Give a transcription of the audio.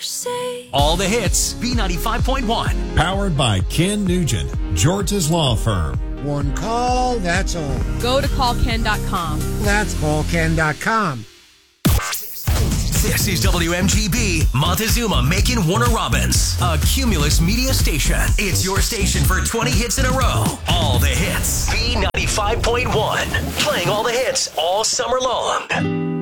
say. All the hits, B95.1. Powered by Ken Nugent, George's Law Firm. One call, that's all. Go to callken.com. That's callken.com. This is WMGB, Montezuma, Macon, Warner Robins, a Cumulus media station. It's your station for 20 hits in a row. All the hits. B95.1. Playing all the hits all summer long.